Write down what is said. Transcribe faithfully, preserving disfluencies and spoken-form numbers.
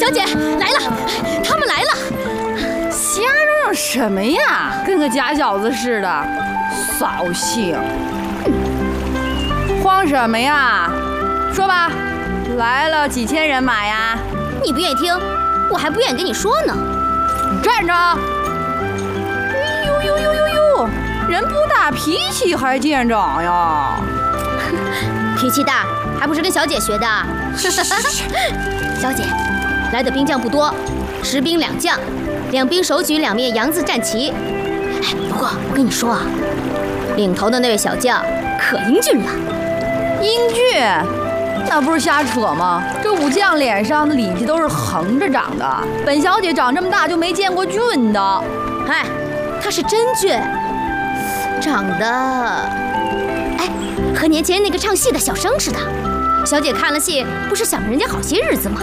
小姐来了，他们来了。 瞎嚷嚷什么呀？跟个假小子似的，扫兴。慌什么呀？说吧，来了几千人马呀？ 你不愿意听，我还不愿意跟你说呢。 你站着！哎呦呦呦呦呦！人不大，脾气还见长呀！ 脾气大，还不是跟小姐学的？小姐，来的兵将不多，十兵两将，两兵手举两面洋字战旗。哎，不过我跟你说啊，领头的那位小将可英俊了。 英俊？那不是瞎扯吗？这武将脸上的里脊都是横着长的，本小姐长这么大就没见过俊的。 哎，他是真俊，长得，哎，和年前那个唱戏的小生似的。小姐看了戏，不是享人家好些日子吗？